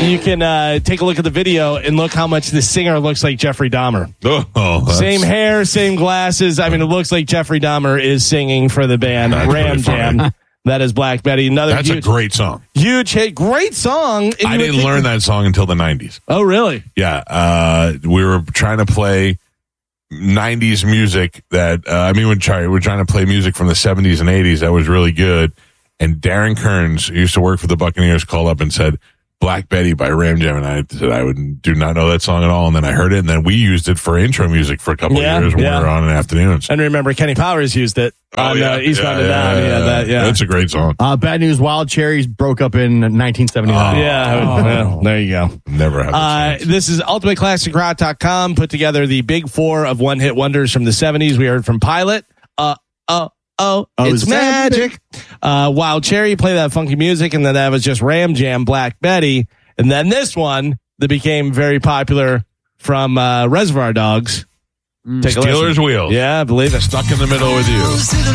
You can take a look at the video and look how much the singer looks like Jeffrey Dahmer. Same hair, same glasses. I mean, it looks like Jeffrey Dahmer is singing for the band Ram Jam. That is Black Betty. That's a great song. Huge hit. Great song. I didn't learn that song until the 90s. Oh, really? Yeah. We were trying to play 90s music that, we're trying to play music from the 70s and 80s that was really good. And Darren Kearns, who used to work for the Buccaneers, called up and said, Black Betty by Ram Jam, and I said I do not know that song at all, and then I heard it, and then we used it for intro music for a couple of years when we were on in afternoons. And remember, Kenny Powers used it on Eastbound and Down. That's a great song. Bad news, Wild Cherries broke up in 1979. There you go. Never had this is UltimateClassicRock.com, put together the big four of one-hit wonders from the 70s. We heard from Pilot, it's magic. Wild Cherry, play that funky music, and then that was just Ram Jam, Black Betty, and then this one that became very popular from Reservoir Dogs. Steelers Wheels. Yeah, I believe it. Stuck in the Middle with You.